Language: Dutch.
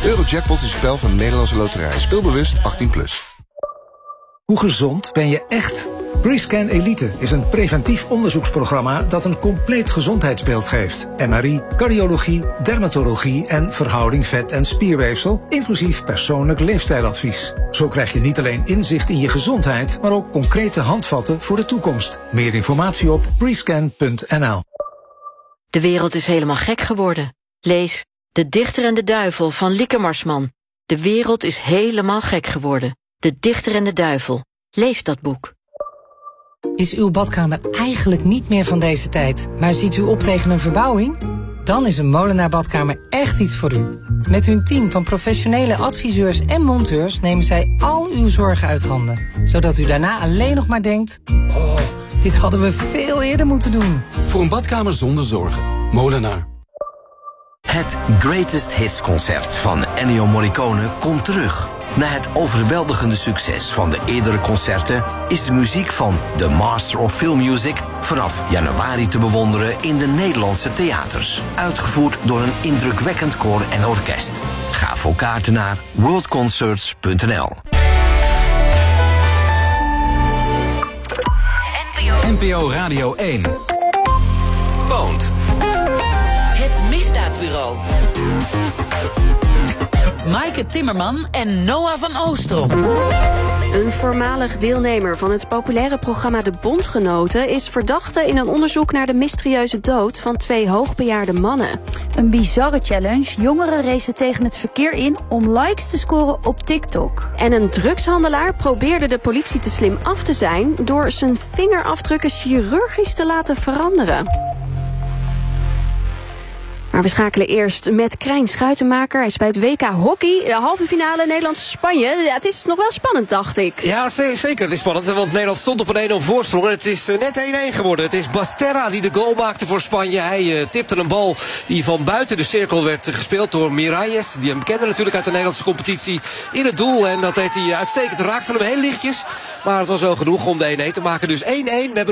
Eurojackpot is een spel van de Nederlandse Loterij. Speelbewust 18+. Hoe gezond ben je echt? Rescan Elite is een preventief onderzoeksprogramma dat een compleet gezondheidsbeeld geeft. MRI, cardiologie, dermatologie en verhouding vet- en spierweefsel, inclusief persoonlijk leefstijladvies. Zo krijg je niet alleen inzicht in je gezondheid, maar ook concrete handvatten voor de toekomst. Meer informatie op rescan.nl. De wereld is helemaal gek geworden. Lees De Dichter en de Duivel van Lieke Marsman. De wereld is helemaal gek geworden. De Dichter en de Duivel. Lees dat boek. Is uw badkamer eigenlijk niet meer van deze tijd, maar ziet u op tegen een verbouwing? Dan is een Molenaar Badkamer echt iets voor u. Met hun team van professionele adviseurs en monteurs nemen zij al uw zorgen uit handen. Zodat u daarna alleen nog maar denkt, oh, dit hadden we veel eerder moeten doen. Voor een badkamer zonder zorgen. Molenaar. Het Greatest Hits concert van Ennio Morricone komt terug. Na het overweldigende succes van de eerdere concerten is de muziek van The Master of Film Music vanaf januari te bewonderen in de Nederlandse theaters. Uitgevoerd door een indrukwekkend koor en orkest. Ga voor kaarten naar worldconcerts.nl. NPO Radio 1. Poont. Het Misdaadbureau. Maaike Timmerman en Noah van Oostrom. Een voormalig deelnemer van het populaire programma De Bondgenoten is verdachte in een onderzoek naar de mysterieuze dood van 2 hoogbejaarde mannen. Een bizarre challenge. Jongeren racen tegen het verkeer in om likes te scoren op TikTok. En een drugshandelaar probeerde de politie te slim af te zijn door zijn vingerafdrukken chirurgisch te laten veranderen. Maar we schakelen eerst met Krijn Schuitenmaker. Hij is bij het WK Hockey, de halve finale Nederland-Spanje. Ja, het is nog wel spannend, dacht ik. Ja, zeker. Het is spannend, want Nederland stond op een 1-0 voorsprong. En het is net 1-1 geworden. Het is Basterra die de goal maakte voor Spanje. Hij tipte een bal die van buiten de cirkel werd gespeeld door Miralles. Die hem kende natuurlijk uit de Nederlandse competitie. In het doel. En dat deed hij uitstekend. Raakte hem heel lichtjes. Maar het was wel genoeg om de 1-1 te maken. Dus 1-1. We hebben